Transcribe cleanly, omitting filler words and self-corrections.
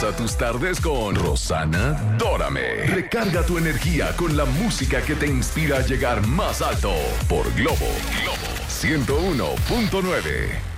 Endulza tus tardes con Rosana Dórame. Recarga tu energía con la música que te inspira a llegar más alto por Globo 101.9.